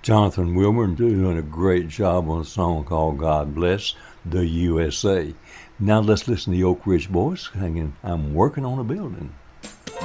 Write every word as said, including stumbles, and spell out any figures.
Jonathan Wilmer doing a great job on a song called God Bless the U S A. Now let's listen to the Oak Ridge Boys singing I'm Working on a Building.